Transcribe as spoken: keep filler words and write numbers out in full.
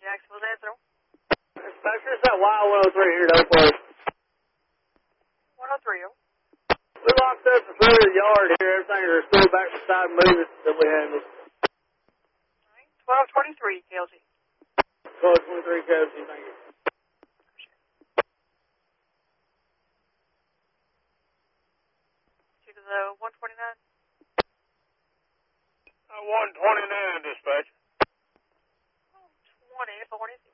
Jacksonville Central. Inspector, it's that Y one oh three here, though, please. one oh three. We locked up the front of the yard here. Everything is still back beside moving that we handled. twelve twenty-three, K L G. twelve twenty-three, K L G, thank you. To the one twenty-nine. Uh, one twenty-nine, dispatch. twenty, forty.